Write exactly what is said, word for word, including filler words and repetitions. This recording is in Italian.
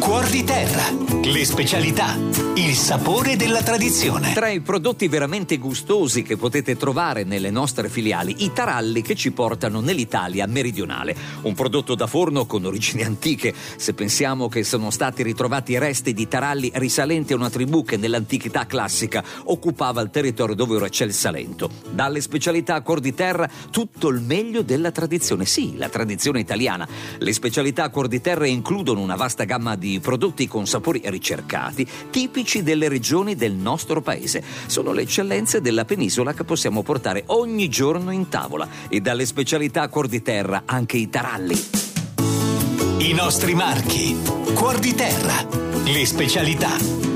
Cuor di Terra, le specialità, il sapore della tradizione. Tra i prodotti veramente gustosi che potete trovare nelle nostre filiali, i taralli che ci portano nell'Italia meridionale. Un prodotto da forno con origini antiche, se pensiamo che sono stati ritrovati resti di taralli risalenti a una tribù che nell'antichità classica occupava il territorio dove ora c'è il Salento. Dalle specialità a Cuor di Terra, tutto il meglio della tradizione. Sì, la tradizione italiana. Le specialità a Cuor di Terra includono una vasta gamma di prodotti con sapori ricercati, tipici delle regioni del nostro paese. Sono le eccellenze della penisola che possiamo portare ogni giorno in tavola. E dalle specialità a Cuor di Terra anche i taralli. I nostri marchi. Cuor di Terra, le specialità.